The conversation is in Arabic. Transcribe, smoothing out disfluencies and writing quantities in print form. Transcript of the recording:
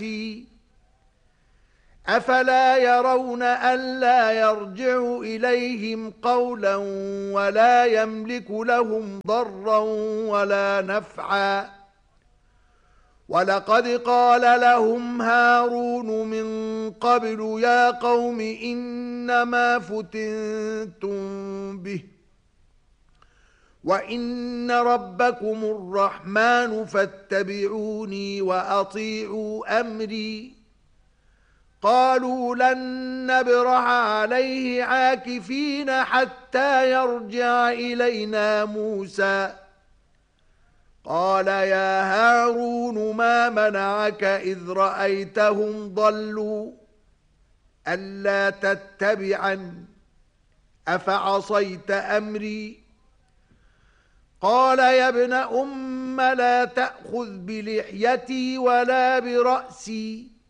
أفلا يرون ألا يرجع إليهم قولا ولا يملك لهم ضرا ولا نفعا ولقد قال لهم هارون من قبل يا قوم إنما فتنتم به وإن ربكم الرحمن فاتبعوني وأطيعوا أمري قالوا لن نبرح عليه عاكفين حتى يرجع إلينا موسى قال يا هارون ما منعك إذ رأيتهم ضلوا ألا تتبعني أفعصيت أمري قال يا ابن أم لا تأخذ بلحيتي ولا برأسي